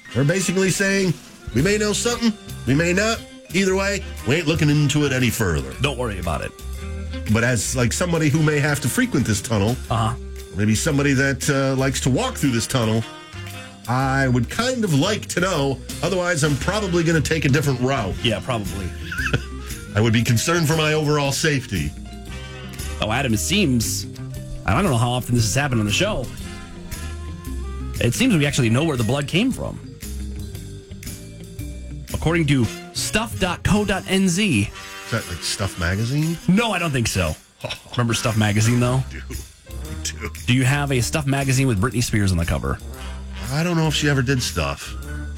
They're basically saying, we may know something, we may not. Either way, we ain't looking into it any further. Don't worry about it. But as like somebody who may have to frequent this tunnel, maybe somebody that likes to walk through this tunnel, I would kind of like to know. Otherwise, I'm probably going to take a different route. Yeah, probably. I would be concerned for my overall safety. Oh, Adam, it seems, I don't know how often this has happened on the show. It seems we actually know where the blood came from. According to stuff.co.nz. Is that like Stuff Magazine? No, I don't think so. Remember Stuff Magazine, though? I do. Do you have a Stuff Magazine with Britney Spears on the cover? I don't know if she ever did Stuff.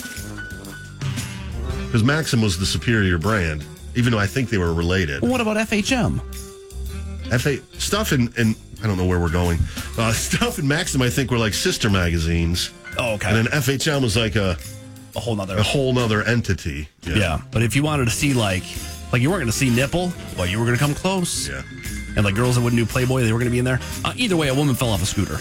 Because Maxim was the superior brand, even though I think they were related. Well, what about FHM? Stuff and I don't know where we're going. Stuff and Maxim, I think, were like sister magazines. Oh, okay. And then FHM was like a whole nother entity. Yeah. But if you wanted to see like you weren't going to see nipple, well, you were going to come close. Yeah. And like girls that wouldn't do Playboy, they were going to be in there. Either way, a woman fell off a scooter.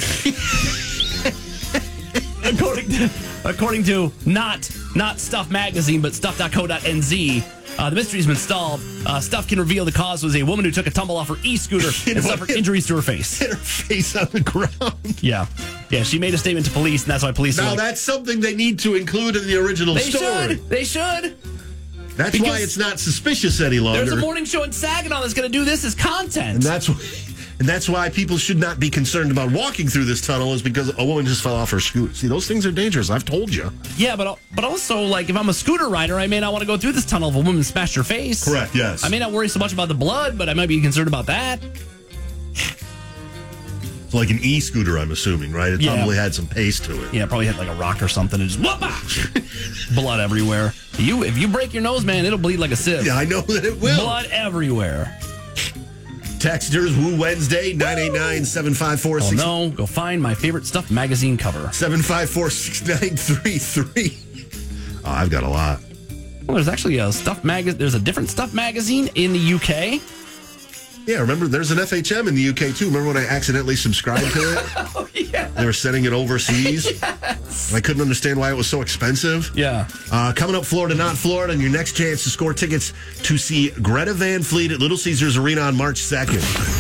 According to not Stuff Magazine, but stuff.co.nz, the mystery's been solved. Stuff can reveal the cause was a woman who took a tumble off her e-scooter and suffered injuries to her face. Hit her face on the ground. Yeah. Yeah, she made a statement to police, and that's why police... Now, that's something they need to include in the original story. They should. That's why it's not suspicious any longer. There's a morning show in Saginaw that's going to do this as content. And that's why people should not be concerned about walking through this tunnel, is because a woman just fell off her scooter. See, those things are dangerous. I've told you. Yeah, but also, like, if I'm a scooter rider, I may not want to go through this tunnel if a woman smashed her face. Correct, yes. I may not worry so much about the blood, but I might be concerned about that. It's like an e-scooter, I'm assuming, right? It probably had some pace to it. Yeah, probably hit like a rock or something and just whoop blood everywhere. If you break your nose, man, it'll bleed like a sieve. Yeah, I know that it will. Blood everywhere. Texters, Woo Wednesday, 989-754-6. Oh, no. Go find my favorite Stuff Magazine cover. 754-6933. Oh, I've got a lot. Well, there's actually a Stuff magazine. There's a different Stuff Magazine in the UK. Yeah, remember, there's an FHM in the UK, too. Remember when I accidentally subscribed to it? Oh, yeah. They were sending it overseas. Yes. And I couldn't understand why it was so expensive. Yeah. Coming up, Florida, not Florida, and your next chance to score tickets to see Greta Van Fleet at Little Caesars Arena on March 2nd.